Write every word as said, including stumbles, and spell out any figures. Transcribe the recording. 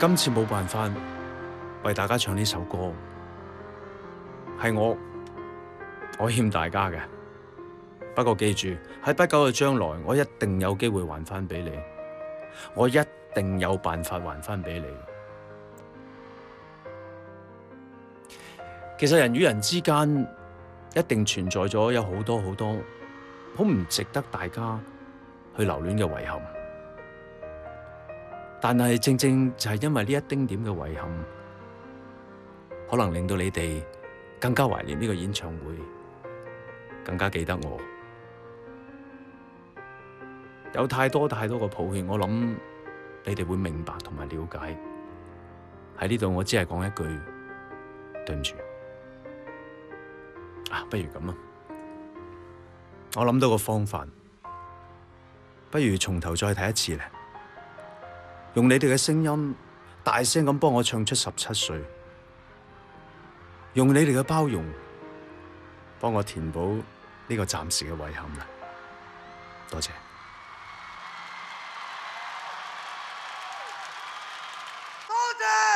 今次冇辦法為大家唱呢首歌，係我我欠大家嘅。不過記住，喺不久嘅將來，我一定有機會還返俾你，我一定有辦法還返俾你。其實人與人之間一定存在咗有好多好多好唔值得大家去留戀嘅遺憾，但係正正就係因為呢一丁點嘅遺憾，可能令到你哋更加懷念呢個演唱會，更加記得我。有太多太多嘅抱歉，我諗你哋會明白同埋了解。喺呢度我只係講一句對唔住。啊，不如咁啊，我諗到個方法，不如從頭再睇一次咧，用你哋嘅聲音大聲咁幫我唱出十七歲，用你哋嘅包容幫我填補呢個暫時嘅遺憾啦，多謝。 多謝。